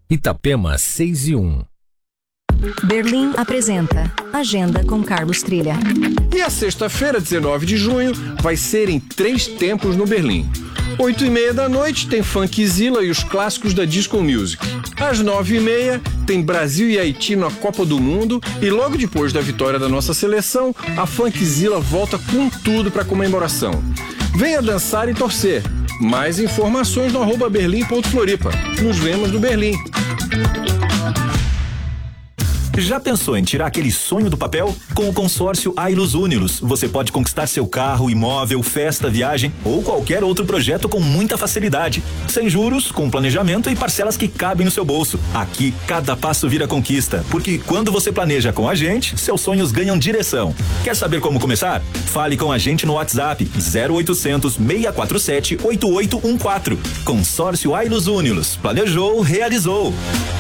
Itapema 6:1. Berlim apresenta Agenda com Carlos Trilha. E a sexta-feira, 19 de junho, vai ser em 3 tempos no Berlim. 8h30 da noite tem Funkzilla e os clássicos da Disco Music. Às 9h30 tem Brasil e Haiti na Copa do Mundo e logo depois da vitória da nossa seleção, a Funkzilla volta com tudo para a comemoração. Venha dançar e torcer. Mais informações no @berlim.floripa. Nos vemos no Berlim. Já pensou em tirar aquele sonho do papel? Com o consórcio Ailus Unilos, você pode conquistar seu carro, imóvel, festa, viagem ou qualquer outro projeto com muita facilidade. Sem juros, com planejamento e parcelas que cabem no seu bolso. Aqui, cada passo vira conquista, porque quando você planeja com a gente, seus sonhos ganham direção. Quer saber como começar? Fale com a gente no WhatsApp 0800 647 8814. Consórcio Ailus Unilos. Planejou, realizou.